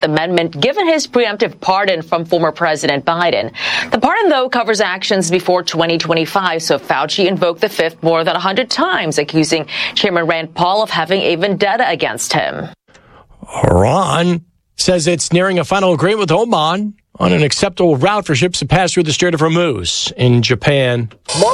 Amendment given his preemptive pardon from former President Biden. The pardon, though, covers actions before 2025, so Fauci invoked the fifth more than 100 times, accusing Chairman Rand Paul of having a vendetta against him. Iran says it's nearing a final agreement with Oman on an acceptable route for ships to pass through the Strait of Hormuz in Japan.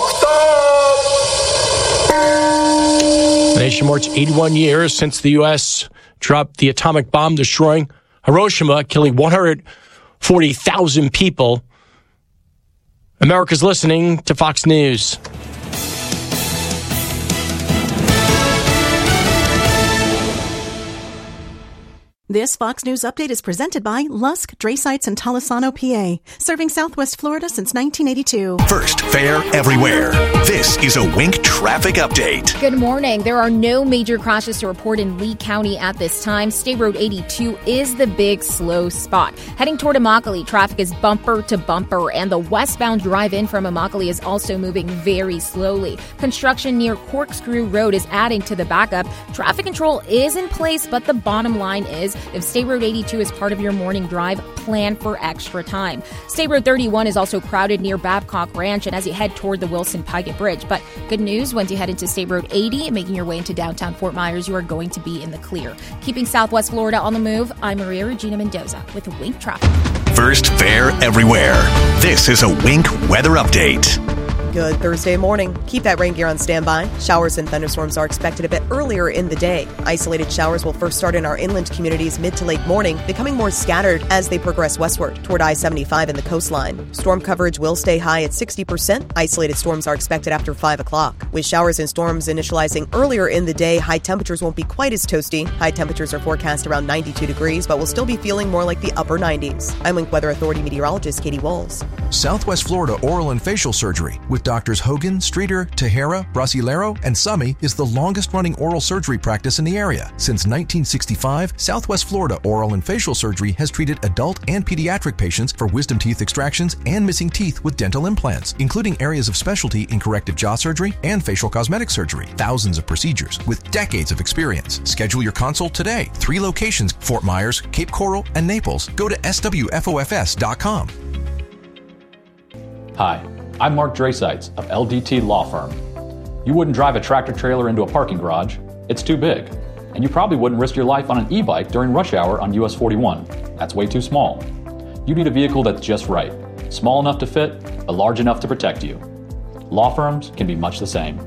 The nation marks 81 years since the U.S. dropped the atomic bomb destroying Hiroshima, killing 140,000 people. America's listening to Fox News. This Fox News update is presented by Lusk, Dray Sites in Talisano, PA, serving Southwest Florida since 1982. First, fair everywhere. This is a Wink traffic update. Good morning. There are no major crashes to report in Lee County at this time. State Road 82 is the big slow spot. Heading toward Immokalee, traffic is bumper to bumper, and the westbound drive-in from Immokalee is also moving very slowly. Construction near Corkscrew Road is adding to the backup. Traffic control is in place, but the bottom line is, if State Road 82 is part of your morning drive, plan for extra time. State Road 31 is also crowded near Babcock Ranch and as you head toward the Wilson-Piggott Bridge. But good news, once you head into State Road 80 and making your way into downtown Fort Myers, you are going to be in the clear. Keeping Southwest Florida on the move, I'm Maria Regina Mendoza with Wink Traffic. First, fair everywhere. This is a Wink weather update. Good Thursday morning. Keep that rain gear on standby. Showers and thunderstorms are expected a bit earlier in the day. Isolated showers will first start in our inland communities mid to late morning, becoming more scattered as they progress westward toward I-75 and the coastline. Storm coverage will stay high at 60%. Isolated storms are expected after 5 o'clock. With showers and storms initializing earlier in the day, high temperatures won't be quite as toasty. High temperatures are forecast around 92 degrees, but will still be feeling more like the upper 90s. I'm Wink Weather Authority meteorologist Katie Walls. Southwest Florida Oral and Facial Surgery with Doctors Hogan, Streeter, Tejera, Bracilero, and Sami is the longest-running oral surgery practice in the area. Since 1965, Southwest Florida Oral and Facial Surgery has treated adult and pediatric patients for wisdom teeth extractions and missing teeth with dental implants, including areas of specialty in corrective jaw surgery and facial cosmetic surgery. Thousands of procedures with decades of experience. Schedule your consult today. 3 locations: Fort Myers, Cape Coral, and Naples. Go to swfofs.com. Hi, I'm Mark Draysites of LDT Law Firm. You wouldn't drive a tractor trailer into a parking garage. It's too big. And you probably wouldn't risk your life on an e-bike during rush hour on US 41. That's way too small. You need a vehicle that's just right. Small enough to fit, but large enough to protect you. Law firms can be much the same.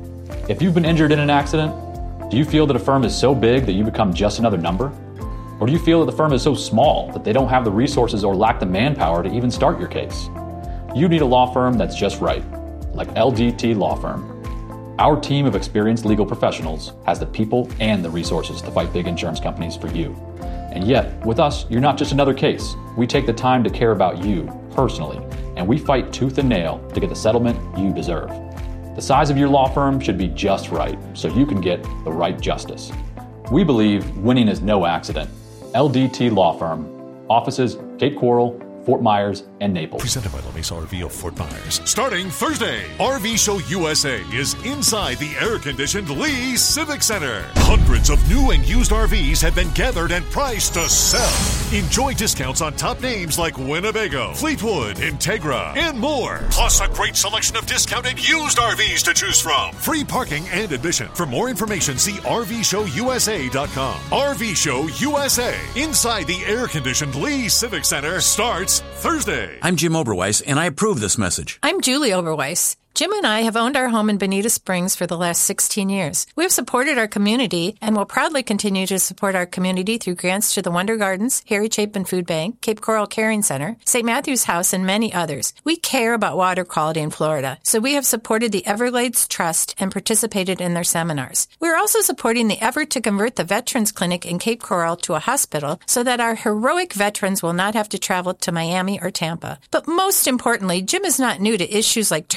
If you've been injured in an accident, do you feel that a firm is so big that you become just another number? Or do you feel that the firm is so small that they don't have the resources or lack the manpower to even start your case? You need a law firm that's just right, like LDT Law Firm. Our team of experienced legal professionals has the people and the resources to fight big insurance companies for you. And yet, with us, you're not just another case. We take the time to care about you personally, and we fight tooth and nail to get the settlement you deserve. The size of your law firm should be just right, so you can get the right justice. We believe winning is no accident. LDT Law Firm. Offices, Cape Coral, Fort Myers, and Naples. Presented by LeMace RV of Fort Myers. Starting Thursday, RV Show USA is inside the air-conditioned Lee Civic Center. Hundreds of new and used RVs have been gathered and priced to sell. Enjoy discounts on top names like Winnebago, Fleetwood, Integra, and more. Plus a great selection of discounted used RVs to choose from. Free parking and admission. For more information, see RVShowUSA.com. RV Show USA, inside the air-conditioned Lee Civic Center, starts Thursday. I'm Jim Oberweis, and I approve this message. I'm Julie Oberweis. Jim and I have owned our home in Bonita Springs for the last 16 years. We have supported our community and will proudly continue to support our community through grants to the Wonder Gardens, Harry Chapin Food Bank, Cape Coral Caring Center, St. Matthew's House, and many others. We care about water quality in Florida, so we have supported the Everglades Trust and participated in their seminars. We're also supporting the effort to convert the Veterans Clinic in Cape Coral to a hospital so that our heroic veterans will not have to travel to Miami or Tampa. But most importantly, Jim is not new to issues like term limits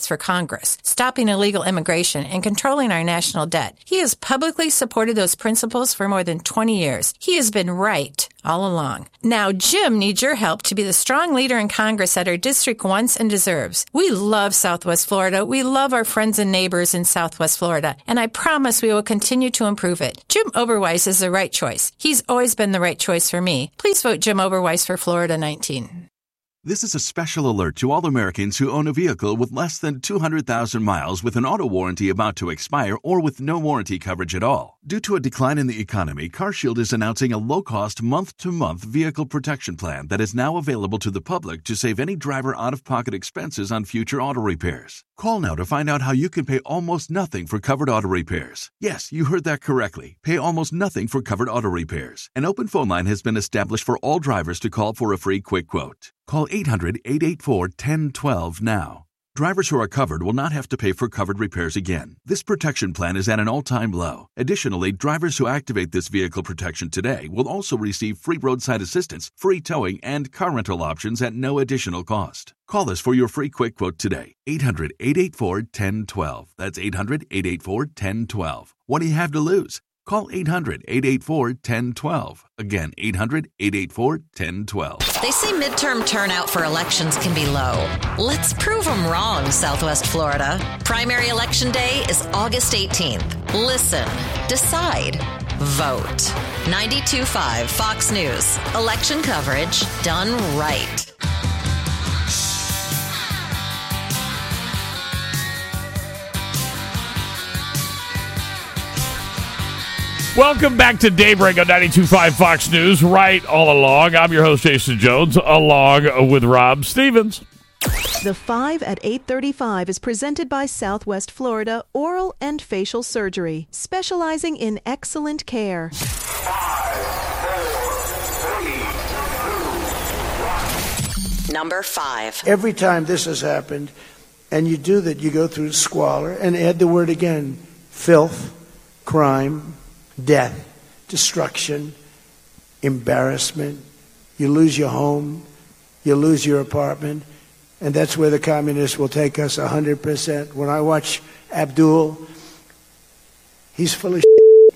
Democrats for Congress, stopping illegal immigration and controlling our national debt. He has publicly supported those principles for more than 20 years. He has been right all along. Now, Jim needs your help to be the strong leader in Congress that our district wants and deserves. We love Southwest Florida. We love our friends and neighbors in Southwest Florida, and I promise we will continue to improve it. Jim Oberweis is the right choice. He's always been the right choice for me. Please vote Jim Oberweis for Florida 19. This is a special alert to all Americans who own a vehicle with less than 200,000 miles with an auto warranty about to expire or with no warranty coverage at all. Due to a decline in the economy, CarShield is announcing a low-cost month-to-month vehicle protection plan that is now available to the public to save any driver out-of-pocket expenses on future auto repairs. Call now to find out how you can pay almost nothing for covered auto repairs. Yes, you heard that correctly. Pay almost nothing for covered auto repairs. An open phone line has been established for all drivers to call for a free quick quote. Call 800-884-1012 now. Drivers who are covered will not have to pay for covered repairs again. This protection plan is at an all-time low. Additionally, drivers who activate this vehicle protection today will also receive free roadside assistance, free towing, and car rental options at no additional cost. Call us for your free quick quote today. 800-884-1012. That's 800-884-1012. What do you have to lose? Call 800-884-1012. Again, 800-884-1012. They say midterm turnout for elections can be low. Let's prove them wrong, Southwest Florida. Primary election day is August 18th. Listen, decide, vote. 92.5 Fox News. Election coverage done right. Welcome back to Daybreak on 92.5 Fox News, right all along. I'm your host, Jason Jones, along with Rob Stevens. The 5 at 8:35 is presented by Southwest Florida Oral and Facial Surgery, specializing in excellent care. 5, 4, 3, 2, 1. Number 5. Every time this has happened, and you do that, you go through squalor, and add the word again, filth, crime, death, destruction, embarrassment. You lose your home, you lose your apartment, and that's where the communists will take us 100%. When I watch Abdul, he's full of shit.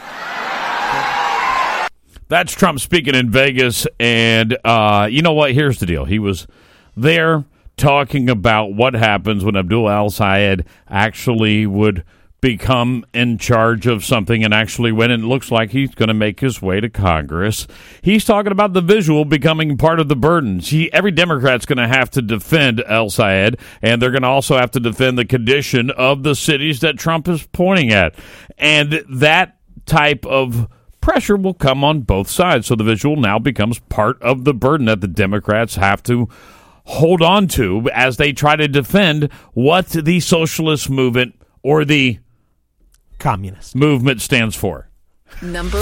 That's Trump speaking in Vegas, and you know what? Here's the deal. He was there talking about what happens when Abdul al-Sayed actually would become in charge of something and actually when it looks like he's going to make his way to Congress. He's talking about the visual becoming part of the burden. Every Democrat's going to have to defend al-Sayed, and they're going to also have to defend the condition of the cities that Trump is pointing at. And that type of pressure will come on both sides. So the visual now becomes part of the burden that the Democrats have to hold on to as they try to defend what the socialist movement or the communist movement stands for. Number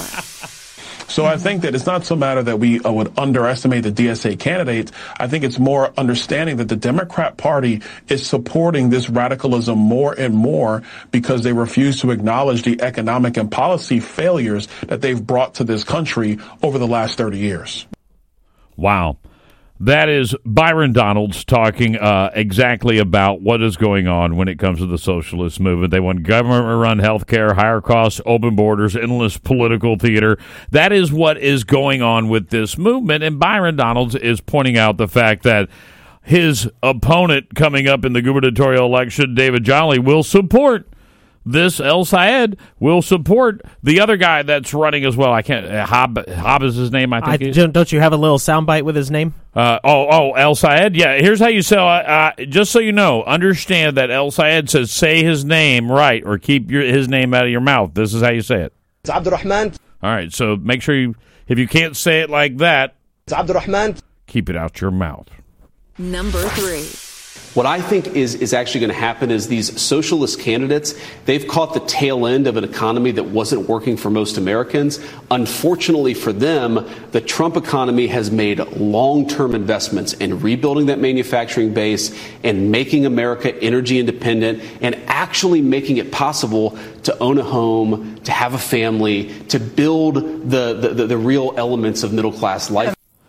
4. So I think that it's not so matter that we would underestimate the DSA candidates. I think it's more understanding that the Democrat Party is supporting this radicalism more and more because they refuse to acknowledge the economic and policy failures that they've brought to this country over the last 30 years. Wow. That is Byron Donalds talking exactly about what is going on when it comes to the socialist movement. They want government-run health care, higher costs, open borders, endless political theater. That is what is going on with this movement, and Byron Donalds is pointing out the fact that his opponent coming up in the gubernatorial election, David Jolly, will support this. El-Sayed will support the other guy that's running as well. I can't. Hobb is his name, I think. Don't you have a little soundbite with his name? El-Sayed. Yeah, here's how you say. Just so you know, understand that El-Sayed says say his name right or keep his name out of your mouth. This is how you say it. It's Abdurrahman. All right, so make sure if you can't say it like that, it's Abdurrahman. Keep it out your mouth. Number 3. What I think is actually going to happen is these socialist candidates, they've caught the tail end of an economy that wasn't working for most Americans. Unfortunately for them, the Trump economy has made long-term investments in rebuilding that manufacturing base and making America energy independent and actually making it possible to own a home, to have a family, to build the real elements of middle-class life.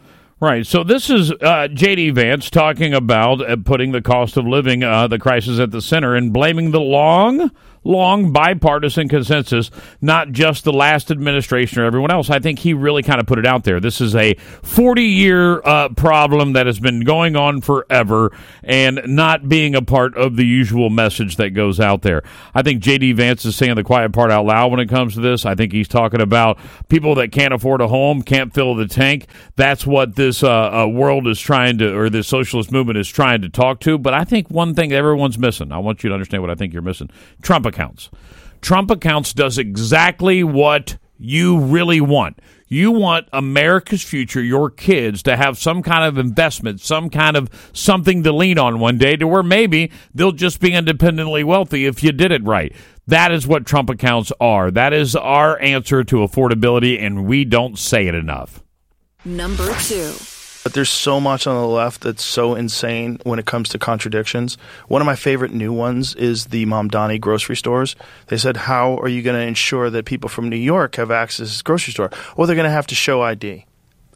Right. So this is J.D. Vance talking about putting the cost of living, the crisis at the center, and blaming the long bipartisan consensus, not just the last administration or everyone else. I think he really kind of put it out there. This is a 40-year problem that has been going on forever and not being a part of the usual message that goes out there. I think J.D. Vance is saying the quiet part out loud when it comes to this. I think he's talking about people that can't afford a home, can't fill the tank. That's what this world is trying to, or this socialist movement is trying to talk to. But I think one thing everyone's missing, I want you to understand what I think you're missing, Trump accounts. Trump accounts does exactly what you really want. You want America's future, your kids, to have some kind of investment, some kind of something to lean on one day to where maybe they'll just be independently wealthy if you did it right. That is what Trump accounts are. That is our answer to affordability, and we don't say it enough. Number 2. But there's so much on the left that's so insane when it comes to contradictions. One of my favorite new ones is the Mamdani grocery stores. They said, how are you going to ensure that people from New York have access to this grocery store? Well, they're going to have to show ID.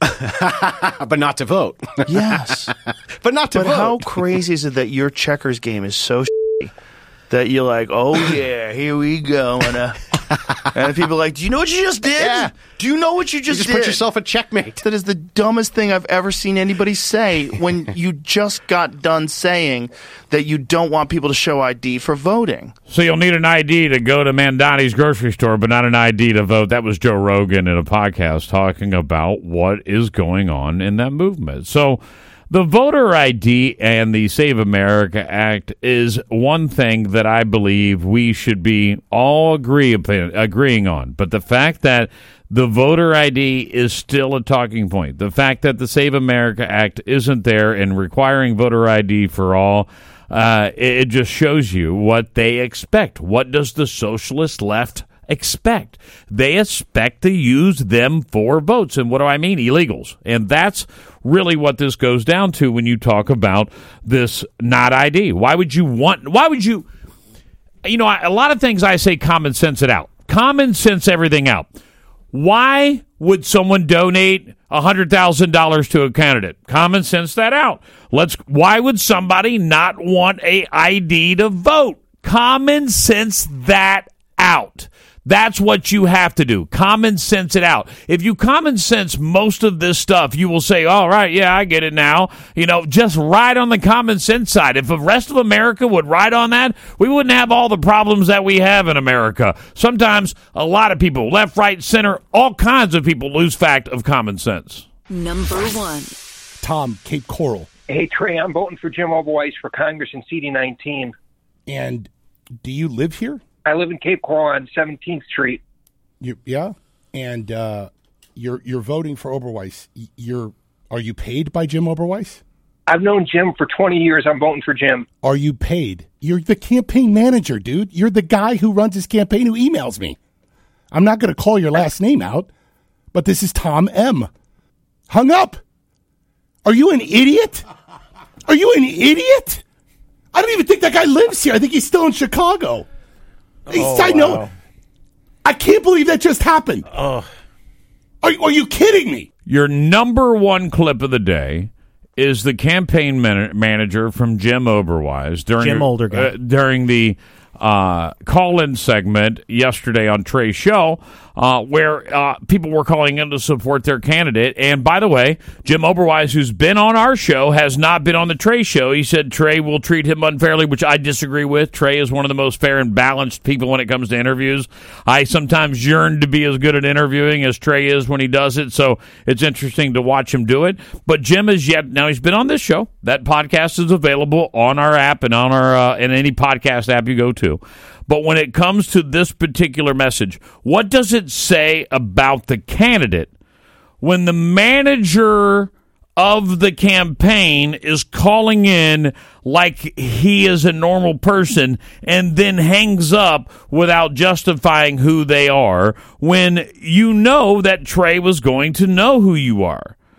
But not to vote. Yes. But not to vote. But how crazy is it that your checkers game is so shitty that you're like, oh, yeah, here we go. And people are like, do you know what you just did? Yeah. Do you know what you just did? Put yourself a checkmate. That is the dumbest thing I've ever seen anybody say when you just got done saying that you don't want people to show ID for voting. So you'll need an ID to go to Mamdani's grocery store, but not an ID to vote. That was Joe Rogan in a podcast talking about what is going on in that movement. So the voter ID and the Save America Act is one thing that I believe we should be all agreeing on. But the fact that the voter ID is still a talking point, the fact that the Save America Act isn't there and requiring voter ID for all, it just shows you what they expect. What does the socialist left expect? They expect to use them for votes. And what do I mean? Illegals. And that's really what this goes down to when you talk about this not ID. Why would you, a lot of things I say common sense it out. Common sense everything out. Why would someone donate $100,000 to a candidate? Common sense that out. Why would somebody not want a ID to vote? Common sense that out. That's what you have to do. Common sense it out. If you common sense most of this stuff, you will say, all right, yeah, I get it now. Just ride on the common sense side. If the rest of America would ride on that, we wouldn't have all the problems that we have in America. Sometimes a lot of people, left, right, center, all kinds of people lose fact of common sense. Number 1. Tom, Cape Coral. Hey, Trey, I'm voting for Jim Oberweis for Congress in CD19. And do you live here? I live in Cape Coral on 17th Street. Yeah, and you're voting for Oberweis. Are you paid by Jim Oberweis? I've known Jim for 20 years. I'm voting for Jim. Are you paid? You're the campaign manager, dude. You're the guy who runs his campaign who emails me. I'm not going to call your last name out, but this is Tom M. Hung up. Are you an idiot? Are you an idiot? I don't even think that guy lives here. I think he's still in Chicago. Side note, I can't believe that just happened. Are you kidding me? Your number one clip of the day is the campaign manager from Jim Oberweis during the call-in segment yesterday on Trey's show, where people were calling in to support their candidate. And by the way, Jim Oberweis, who's been on our show, has not been on the Trey show. He said Trey will treat him unfairly, which I disagree with. Trey is one of the most fair and balanced people when it comes to interviews. I sometimes yearn to be as good at interviewing as Trey is when he does it, so it's interesting to watch him do it. But Jim is now he's been on this show. That podcast is available on our app and on our in any podcast app you go to. But when it comes to this particular message, what does it say about the candidate when the manager of the campaign is calling in like he is a normal person and then hangs up without justifying who they are when you know that Trey was going to know who you are?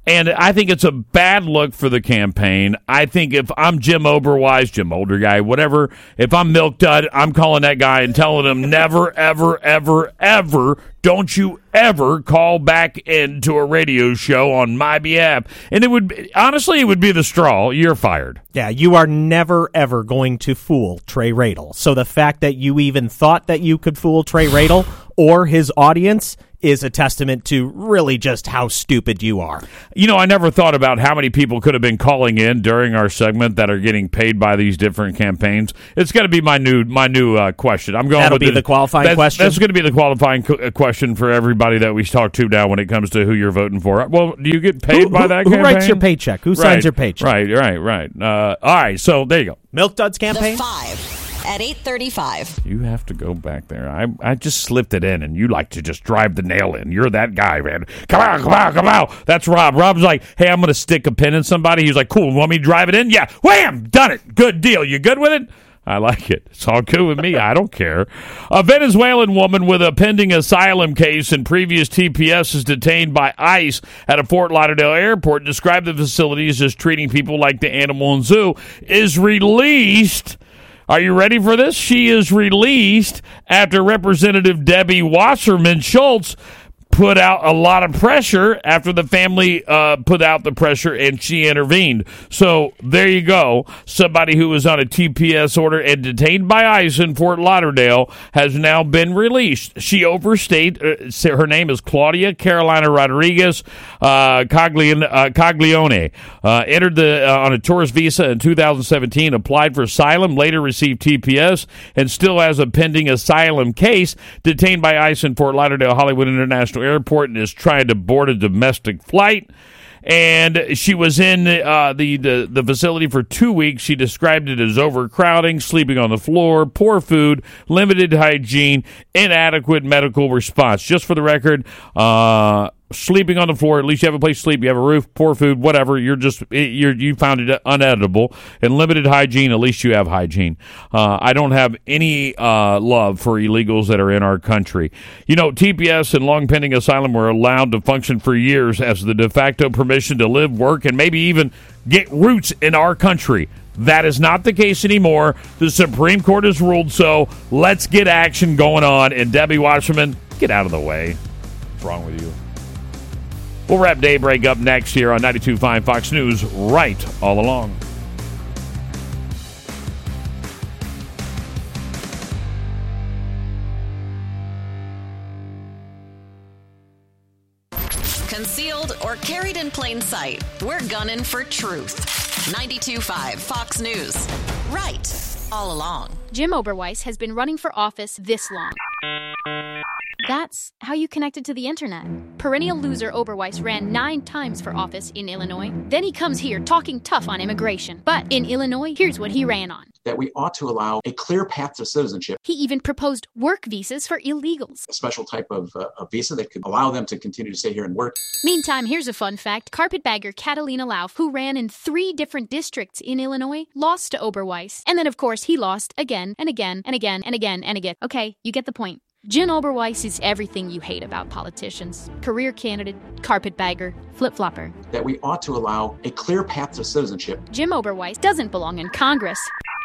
And I think it's a bad look for the campaign. I think if I'm Jim Oberweis, Jim Older guy, whatever, if I'm Milk Dud, I'm calling that guy and telling him never, ever, ever, ever, don't you ever call back into a radio show on my behalf. And it would be the straw. You're fired. Yeah, you are never, ever going to fool Trey Radel. So the fact that you even thought that you could fool Trey Radel or his audience is a testament to really just how stupid you are. You know, I never thought about how many people could have been calling in during our segment that are getting paid by these different campaigns. It's going to be my new question. I'm going. That'll be the qualifying question. That's going to be the qualifying question for everybody that we talk to now when it comes to who you're voting for. Well, do you get paid by that campaign? Who writes your paycheck? Who signs your paycheck? Right. All right, so there you go. Milk Duds campaign? The 5 at 8:35. You have to go back there. I just slipped it in, and you like to just drive the nail in. You're that guy, man. Come on. That's Rob. Rob's like, hey, I'm going to stick a pin in somebody. He's like, cool, want me to drive it in? Yeah, wham, done it. Good deal. You good with it? I like it. It's all good with me. I don't care. A Venezuelan woman with a pending asylum case and previous TPS is detained by ICE at a Fort Lauderdale airport. Described the facilities as treating people like the animal and zoo. Is released. Are you ready for this? She is released after Representative Debbie Wasserman Schultz put out a lot of pressure after the family put out the pressure and she intervened. So there you go. Somebody who was on a TPS order and detained by ICE in Fort Lauderdale has now been released. She overstayed. Her name is Claudia Carolina Rodriguez Caglione. Entered on a tourist visa in 2017, applied for asylum, later received TPS, and still has a pending asylum case. Detained by ICE in Fort Lauderdale Hollywood International Airport and is trying to board a domestic flight. And she was in the facility for 2 weeks. She described it as overcrowding, sleeping on the floor, poor food, limited hygiene, inadequate medical response. Just for the record, sleeping on the floor, at least you have a place to sleep, you have a roof, poor food, whatever, you found it unedible, and limited hygiene, at least you have hygiene. I don't have any love for illegals that are in our country. You know, TPS and long pending asylum were allowed to function for years as the de facto permission to live, work, and maybe even get roots in our country. That is not the case anymore. The Supreme Court has ruled so. Let's get action going on. And Debbie Wasserman, get out of the way. What's wrong with you? We'll wrap Daybreak up next here on 92.5 Fox News, right all along. Concealed or carried in plain sight, we're gunning for truth. 92.5 Fox News, right all along. Jim Oberweis has been running for office this long. That's how you connected to the internet. Perennial loser Oberweis ran 9 times for office in Illinois. Then he comes here talking tough on immigration. But in Illinois, here's what he ran on. That we ought to allow a clear path to citizenship. He even proposed work visas for illegals. A special type of a visa that could allow them to continue to stay here and work. Meantime, here's a fun fact. Carpetbagger Catalina Lauf, who ran in 3 different districts in Illinois, lost to Oberweis. And then, of course, he lost again and again and again and again and again. Okay, you get the point. Jim Oberweis is everything you hate about politicians. Career candidate, carpetbagger, flip-flopper. That we ought to allow a clear path to citizenship. Jim Oberweis doesn't belong in Congress.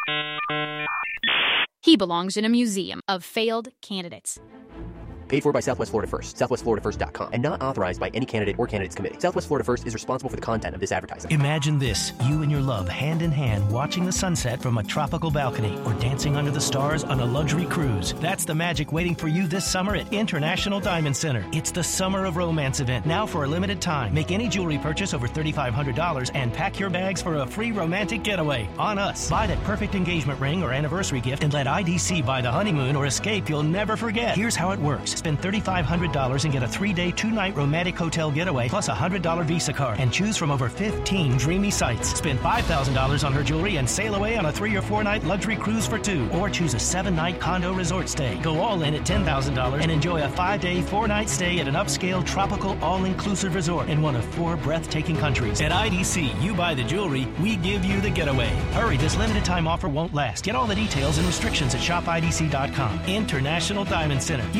He belongs in a museum of failed candidates. Paid for by Southwest Florida First, southwestfloridafirst.com, and not authorized by any candidate or candidates committee. Southwest Florida First is responsible for the content of this advertising. Imagine this, you and your love hand in hand watching the sunset from a tropical balcony or dancing under the stars on a luxury cruise. That's the magic waiting for you this summer at International Diamond Center. It's the Summer of Romance event, now for a limited time. Make any jewelry purchase over $3,500 and pack your bags for a free romantic getaway on us. Buy that perfect engagement ring or anniversary gift and let IDC buy the honeymoon or escape you'll never forget. Here's how it works. Spend $3,500 and get a 3-day, 2-night romantic hotel getaway plus a $100 Visa card and choose from over 15 dreamy sites. Spend $5,000 on her jewelry and sail away on a 3 or 4-night luxury cruise for 2, or choose a 7-night condo resort stay. Go all in at $10,000 and enjoy a 5-day, 4-night stay at an upscale, tropical, all-inclusive resort in one of 4 breathtaking countries. At IDC, you buy the jewelry, we give you the getaway. Hurry, this limited time offer won't last. Get all the details and restrictions at shopidc.com. International Diamond Center, US 41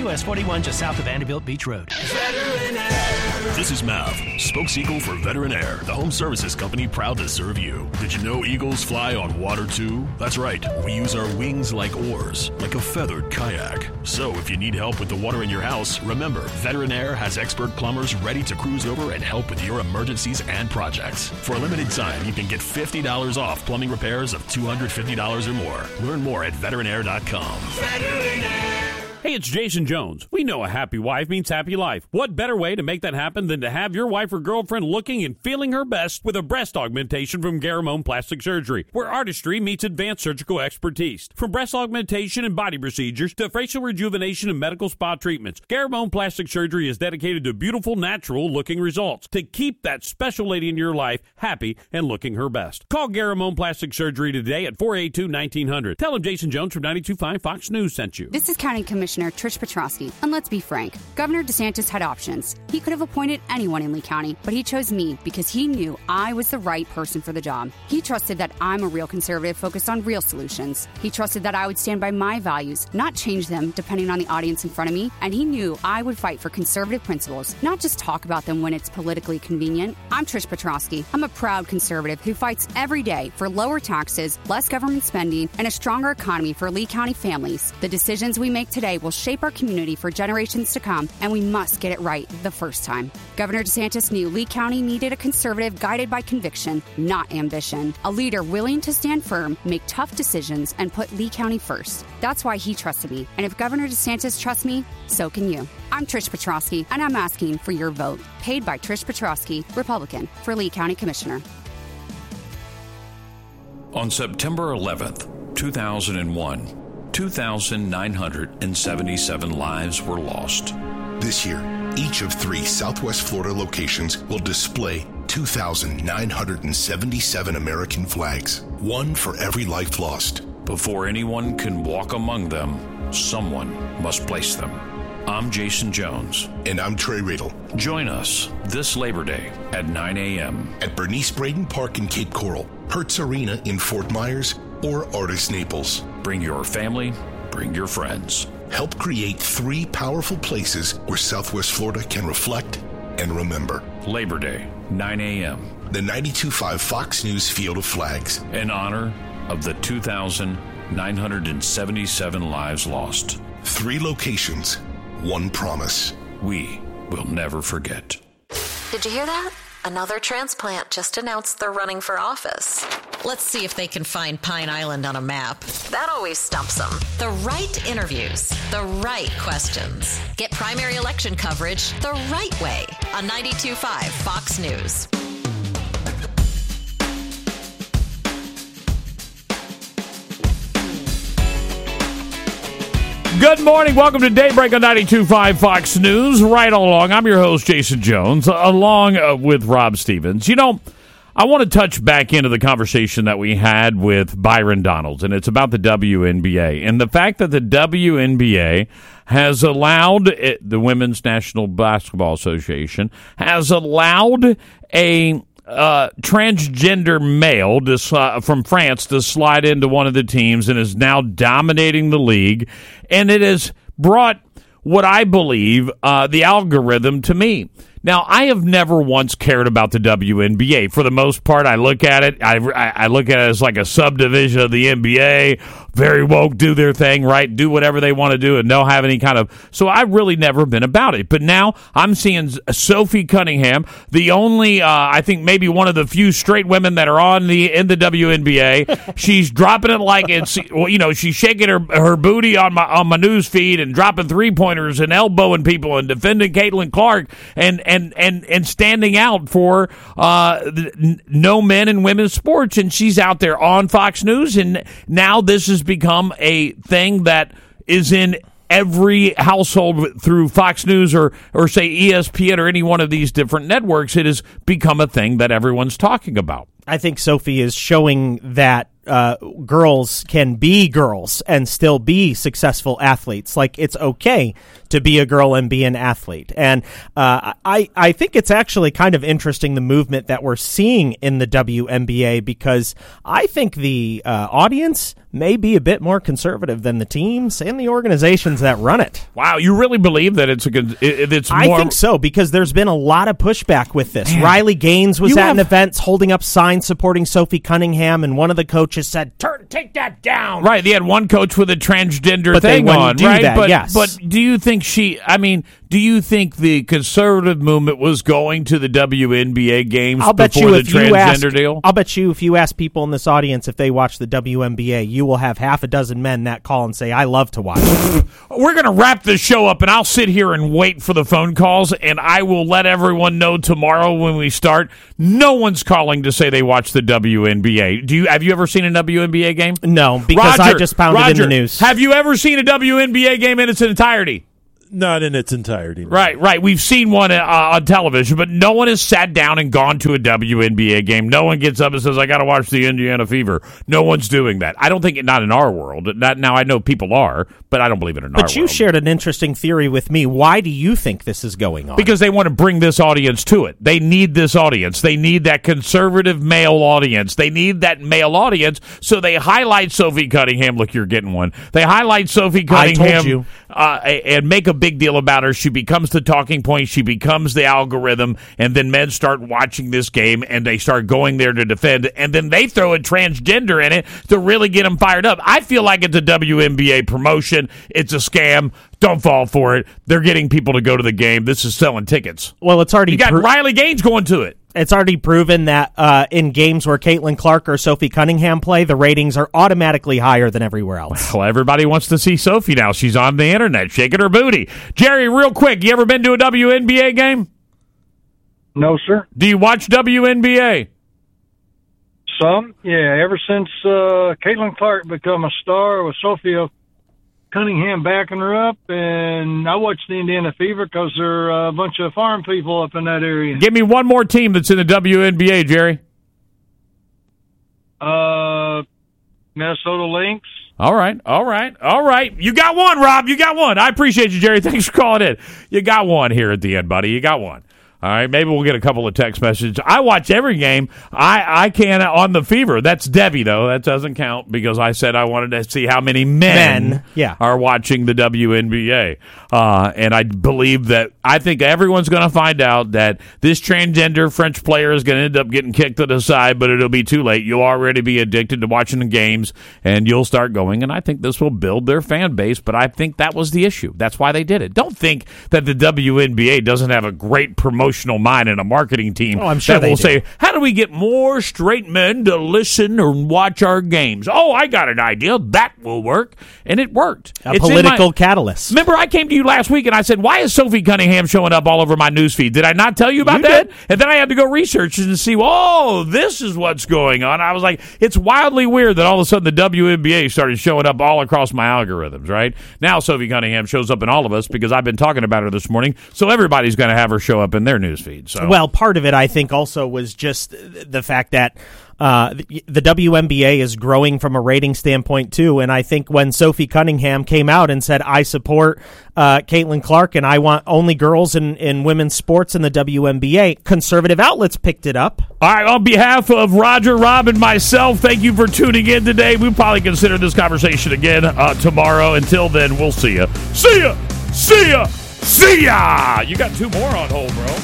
41 just south of Vanderbilt Beach Road. This is Mav, spokes eagle for Veteran Air, the home services company proud to serve you. Did you know eagles fly on water too? That's right, we use our wings like oars, like a feathered kayak. So if you need help with the water in your house, remember, Veteran Air has expert plumbers ready to cruise over and help with your emergencies and projects. For a limited time, you can get $50 off plumbing repairs of $250 or more. Learn more at veteranair.com. Veteran Air. Hey, it's Jason Jones. We know a happy wife means happy life. What better way to make that happen than to have your wife or girlfriend looking and feeling her best with a breast augmentation from Garamone Plastic Surgery, where artistry meets advanced surgical expertise. From breast augmentation and body procedures to facial rejuvenation and medical spa treatments, Garamone Plastic Surgery is dedicated to beautiful, natural-looking results to keep that special lady in your life happy and looking her best. Call Garamone Plastic Surgery today at 482-1900. Tell them Jason Jones from 92.5 Fox News sent you. This is County Commissioner Trish Petrosky, and let's be frank, Governor DeSantis had options. He could have appointed anyone in Lee County, but he chose me because he knew I was the right person for the job. He trusted that I'm a real conservative focused on real solutions. He trusted that I would stand by my values, not change them depending on the audience in front of me, and he knew I would fight for conservative principles, not just talk about them when it's politically convenient. I'm Trish Petrosky. I'm a proud conservative who fights every day for lower taxes, less government spending, and a stronger economy for Lee County families. The decisions we make today will shape our community for generations to come, and we must get it right the first time. Governor DeSantis knew Lee County needed a conservative guided by conviction, not ambition. A leader willing to stand firm, make tough decisions, and put Lee County first. That's why he trusted me. And if Governor DeSantis trusts me, so can you. I'm Trish Petrosky, and I'm asking for your vote. Paid by Trish Petrosky, Republican, for Lee County Commissioner. On September 11th, 2001, 2,977 lives were lost. This year, each of 3 Southwest Florida locations will display 2,977 American flags, one for every life lost. Before anyone can walk among them, someone must place them. I'm Jason Jones. And I'm Trey Radel. Join us this Labor Day at 9 a.m. at Bernice Braden Park in Cape Coral, Hertz Arena in Fort Myers, or Artist Naples. Bring your family, bring your friends. Help create 3 powerful places where Southwest Florida can reflect and remember. Labor Day, 9 a.m. The 92.5 Fox News Field of Flags. In honor of the 2,977 lives lost. 3 locations, 1 promise. We will never forget. Did you hear that? Another transplant just announced they're running for office. Let's see if they can find Pine Island on a map. That always stumps them. The right interviews, the right questions. Get primary election coverage the right way on 92.5 Fox News. Good morning. Welcome to Daybreak on 92.5 Fox News. Right along, I'm your host, Jason Jones, along with Rob Stevens. You know, I want to touch back into the conversation that we had with Byron Donalds, and it's about the WNBA. And the fact that the WNBA has allowed, the Women's National Basketball Association, has allowed a transgender male from France to slide into one of the teams and is now dominating the league. And it has brought what I believe the algorithm to me. Now, I have never once cared about the WNBA. For the most part, I look at it. I look at it as like a subdivision of the NBA. Very woke, do their thing, right? Do whatever they want to do and don't have any kind of... So I've really never been about it. But now I'm seeing Sophie Cunningham, the only, I think maybe one of the few straight women that are in the WNBA. She's dropping it like it's, you know, she's shaking her booty on my news feed and dropping three-pointers and elbowing people and defending Caitlin Clark and standing out for no men and women's sports. And she's out there on Fox News, and now this has become a thing that is in every household through Fox News or say ESPN or any one of these different networks. It has become a thing that everyone's talking about. I think Sophie is showing that girls can be girls and still be successful athletes. Like, it's okay to be a girl and be an athlete. And I think it's actually kind of interesting, the movement that we're seeing in the WNBA, because I think the audience may be a bit more conservative than the teams and the organizations that run it. Wow, you really believe that it's more? I think so, because there's been a lot of pushback with this. Man. Riley Gaines was at an event holding up signs supporting Sophie Cunningham, and one of the coaches said, take that down. Right, they had one coach with a transgender thing on, right? But do you think do you think the conservative movement was going to the WNBA games before the transgender deal? I'll bet you if you ask people in this audience if they watch the WNBA, you will have half a dozen men that call and say, I love to watch it. We're going to wrap this show up, and I'll sit here and wait for the phone calls, and I will let everyone know tomorrow when we start. No one's calling to say they watch the WNBA. Have you ever seen a WNBA game? No, because I just found it in the news. Have you ever seen a WNBA game in its entirety? Not in its entirety. No. Right. We've seen one on television, but no one has sat down and gone to a WNBA game. No one gets up and says, I got to watch the Indiana Fever. No one's doing that. I don't think, not in our world. Now, I know people are, but I don't believe it in our world. But you shared an interesting theory with me. Why do you think this is going on? Because they want to bring this audience to it. They need this audience. They need that conservative male audience. They need that male audience, so they highlight Sophie Cunningham. Look, you're getting one. They highlight Sophie Cunningham. I told you. And make a big deal about her. She becomes the talking point. She becomes the algorithm. And then men start watching this game, and they start going there to defend. And then they throw a transgender in it to really get them fired up. I feel like it's a WNBA promotion. It's a scam. Don't fall for it. They're getting people to go to the game. This is selling tickets. Well, it's already... You got Riley Gaines going to it. It's already proven that in games where Caitlin Clark or Sophie Cunningham play, the ratings are automatically higher than everywhere else. Well, everybody wants to see Sophie now. She's on the internet shaking her booty. Jerry, real quick, you ever been to a WNBA game? No, sir. Do you watch WNBA? Some, yeah. Ever since Caitlin Clark become a star with Sophia Cunningham backing her up, and I watch the Indiana Fever because they're a bunch of farm people up in that area. Give me one more team that's in the WNBA, Jerry. Minnesota Lynx. All right. You got one, Rob. You got one. I appreciate you, Jerry. Thanks for calling in. You got one here at the end, buddy. You got one. All right, maybe we'll get a couple of text messages. I watch every game. I can on the Fever. That's Debbie, though. That doesn't count because I said I wanted to see how many men are watching the WNBA. And I believe that I think everyone's going to find out that this transgender French player is going to end up getting kicked to the side, but it'll be too late. You'll already be addicted to watching the games, and you'll start going. And I think this will build their fan base, but I think that was the issue. That's why they did it. Don't think that the WNBA doesn't have a great promotional mind and a marketing team that will say, how do we get more straight men to listen or watch our games? Oh, I got an idea. That will work. And it worked. A political catalyst. Remember, I came to you last week and I said, why is Sophie Cunningham showing up all over my newsfeed? Did I not tell you about that? And then I had to go research and see, this is what's going on. I was like, it's wildly weird that all of a sudden the WNBA started showing up all across my algorithms, right? Now Sophie Cunningham shows up in all of us because I've been talking about her this morning, so everybody's going to have her show up in their newsfeed. So. Well, part of it, I think, also was just the fact that the WNBA is growing from a rating standpoint, too. And I think when Sophie Cunningham came out and said, I support Caitlin Clark and I want only girls in women's sports in the WNBA, conservative outlets picked it up. All right, on behalf of Roger, Rob, and myself, thank you for tuning in today. We'll probably consider this conversation again tomorrow. Until then, we'll see ya. See ya! See ya! See ya! You got two more on hold, bro.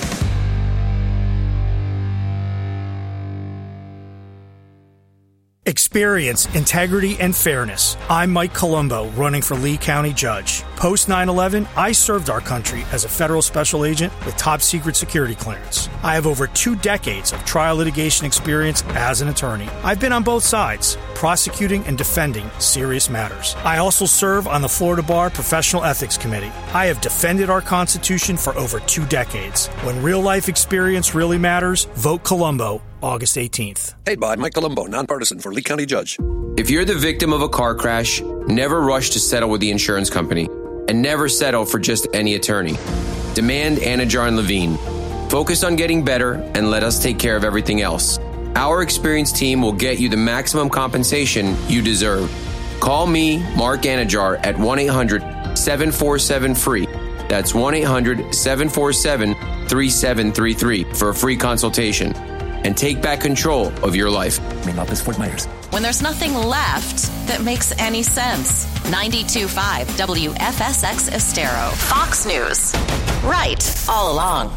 Experience, integrity, and fairness. I'm Mike Colombo, running for Lee County Judge. Post 9/11, I served our country as a federal special agent with top secret security clearance. I have over 2 decades of trial litigation experience as an attorney. I've been on both sides, prosecuting and defending serious matters. I also serve on the Florida Bar Professional Ethics Committee. I have defended our Constitution for over 2 decades. When real-life experience really matters, vote Colombo. August 18th. Hey, bud, Mike Colombo, nonpartisan for Lee County Judge. If you're the victim of a car crash, never rush to settle with the insurance company, and never settle for just any attorney. Demand Anajar and Levine. Focus on getting better and let us take care of everything else. Our experienced team will get you the maximum compensation you deserve. Call me, Mark Anajar, at 1-800-747-FREE. That's 1-800-747-3733 for a free consultation. and take back control of your life. Main office, Fort Myers. When there's nothing left that makes any sense. 92.5 WFSX Estero. Fox News. Right all along.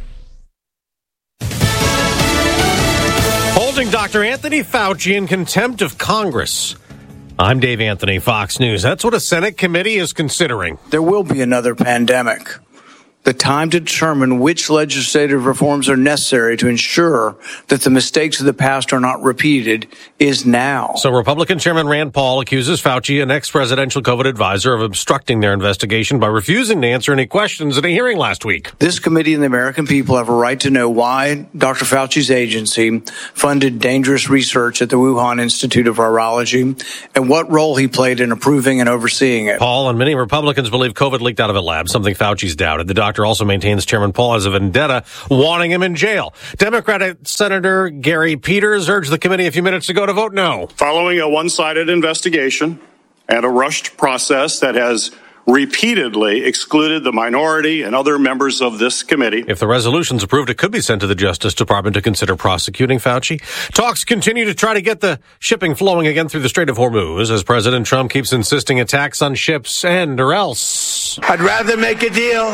Holding Dr. Anthony Fauci in contempt of Congress. I'm Dave Anthony, Fox News. That's what a Senate committee is considering. There will be another pandemic. The time to determine which legislative reforms are necessary to ensure that the mistakes of the past are not repeated is now. So Republican Chairman Rand Paul accuses Fauci, an ex-presidential COVID advisor, of obstructing their investigation by refusing to answer any questions at a hearing last week. This committee and the American people have a right to know why Dr. Fauci's agency funded dangerous research at the Wuhan Institute of Virology and what role he played in approving and overseeing it. Paul and many Republicans believe COVID leaked out of a lab, something Fauci's doubted. The doctor also maintains Chairman Paul has a vendetta, wanting him in jail. Democratic Senator Gary Peters urged the committee a few minutes ago to vote no. Following a one-sided investigation and a rushed process that has repeatedly excluded the minority and other members of this committee. If the resolution's approved, it could be sent to the Justice Department to consider prosecuting Fauci. Talks continue to try to get the shipping flowing again through the Strait of Hormuz as President Trump keeps insisting attacks on ships end or else. I'd rather make a deal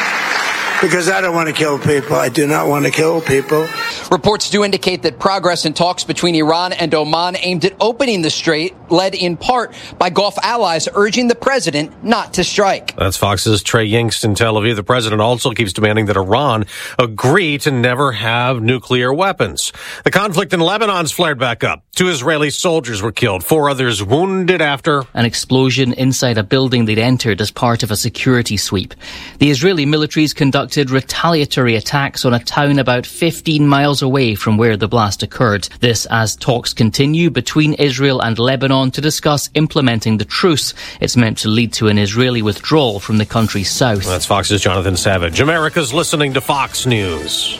because I don't want to kill people. I do not want to kill people. Reports do indicate that progress in talks between Iran and Oman aimed at opening the strait, led in part by Gulf allies urging the president not to strike. That's Fox's Trey Yingst in Tel Aviv. The president also keeps demanding that Iran agree to never have nuclear weapons. The conflict in Lebanon's flared back up. 2 Israeli soldiers were killed, 4 others wounded after an explosion inside a building they'd entered as part of a security sweep. The Israeli military's conducted retaliatory attacks on a town about 15 miles away from where the blast occurred. This as talks continue between Israel and Lebanon to discuss implementing the truce. It's meant to lead to an Israeli withdrawal from the country's south. That's Fox's Jonathan Savage. America's listening to Fox News.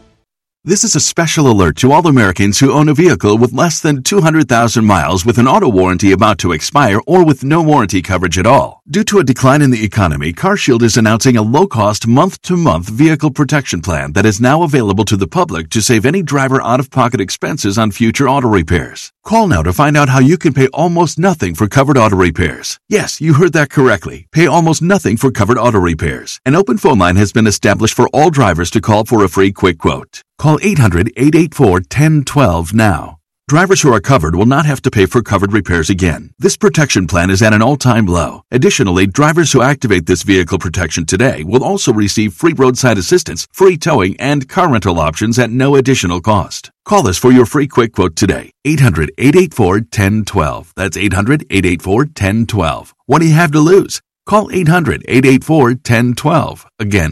This is a special alert to all Americans who own a vehicle with less than 200,000 miles with an auto warranty about to expire or with no warranty coverage at all. Due to a decline in the economy, CarShield is announcing a low-cost month-to-month vehicle protection plan that is now available to the public to save any driver out-of-pocket expenses on future auto repairs. Call now to find out how you can pay almost nothing for covered auto repairs. Yes, you heard that correctly. Pay almost nothing for covered auto repairs. An open phone line has been established for all drivers to call for a free quick quote. Call 800-884-1012 now. Drivers who are covered will not have to pay for covered repairs again. This protection plan is at an all-time low. Additionally, drivers who activate this vehicle protection today will also receive free roadside assistance, free towing, and car rental options at no additional cost. Call us for your free quick quote today. 800-884-1012. That's 800-884-1012. What do you have to lose? Call 800-884-1012. Again,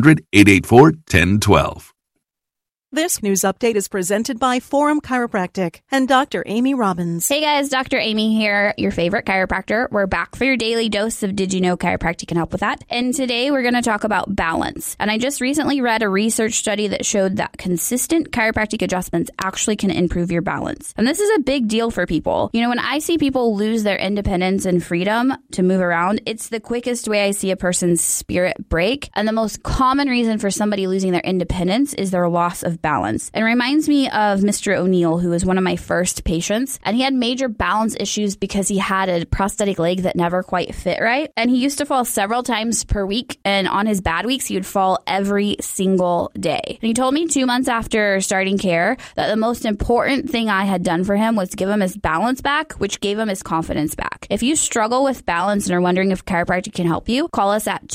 800-884-1012. This news update is presented by Forum Chiropractic and Dr. Amy Robbins. Hey guys, Dr. Amy here, your favorite chiropractor. We're back for your daily dose of Did You Know Chiropractic can help with that. And today we're going to talk about balance. And I just recently read a research study that showed that consistent chiropractic adjustments actually can improve your balance. And this is a big deal for people. You know, when I see people lose their independence and freedom to move around, it's the quickest way I see a person's spirit break. And the most common reason for somebody losing their independence is their loss of balance. It reminds me of Mr. O'Neill, who was one of my first patients, and he had major balance issues because he had a prosthetic leg that never quite fit right. And he used to fall several times per week, and on his bad weeks, he would fall every single day. And he told me 2 months after starting care that the most important thing I had done for him was to give him his balance back, which gave him his confidence back. If you struggle with balance and are wondering if chiropractic can help you, call us at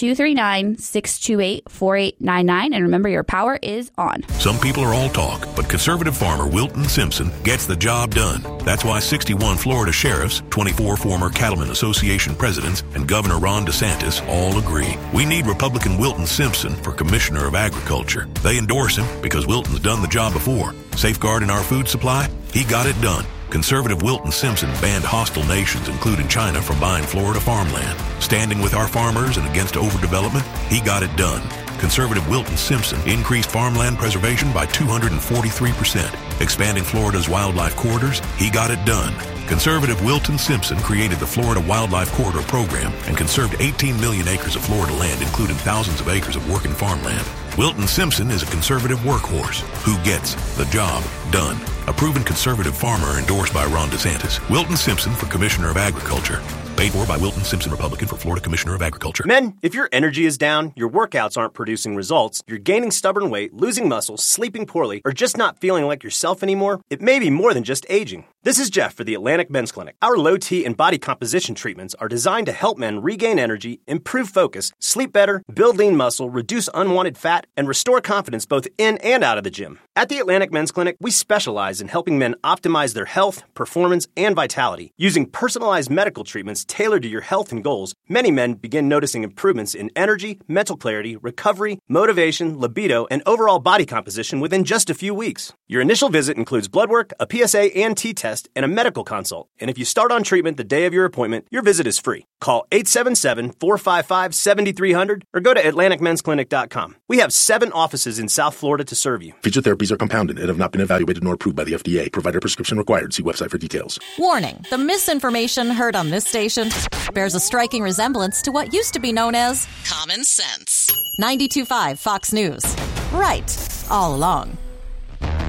239-628-4899, and remember, your power is on. Some people are all talk, but conservative farmer Wilton Simpson gets the job done. That's why 61 Florida sheriffs, 24 former Cattlemen Association presidents, and Governor Ron DeSantis all agree. We need Republican Wilton Simpson for Commissioner of Agriculture. They endorse him because Wilton's done the job before. Safeguarding our food supply? He got it done. Conservative Wilton Simpson banned hostile nations, including China, from buying Florida farmland. Standing with our farmers and against overdevelopment? He got it done. Conservative Wilton Simpson increased farmland preservation by 243%. Expanding Florida's wildlife corridors? He got it done. Conservative Wilton Simpson created the Florida Wildlife Corridor Program and conserved 18 million acres of Florida land, including thousands of acres of working farmland. Wilton Simpson is a conservative workhorse who gets the job done. A proven conservative farmer endorsed by Ron DeSantis. Wilton Simpson for Commissioner of Agriculture. Paid for by Wilton Simpson, Republican, for Florida Commissioner of Agriculture. Men, if your energy is down, your workouts aren't producing results, you're gaining stubborn weight, losing muscle, sleeping poorly, or just not feeling like yourself anymore, it may be more than just aging. This is Jeff for the Atlantic Men's Clinic. Our low T and body composition treatments are designed to help men regain energy, improve focus, sleep better, build lean muscle, reduce unwanted fat, and restore confidence both in and out of the gym. At the Atlantic Men's Clinic, we specialize in helping men optimize their health, performance, and vitality. Using personalized medical treatments tailored to your health and goals, many men begin noticing improvements in energy, mental clarity, recovery, motivation, libido, and overall body composition within just a few weeks. Your initial visit includes blood work, a PSA and T test, and a medical consult. And if you start on treatment the day of your appointment, your visit is free. Call 877-455-7300 or go to AtlanticMen'sClinic.com. We have 7 offices in South Florida to serve you. Featured therapies are compounded and have not been evaluated nor approved by the FDA. Provider prescription required. See website for details. Warning, the misinformation heard on this station bears a striking resemblance to what used to be known as common sense. 92.5 Fox News. Right all along.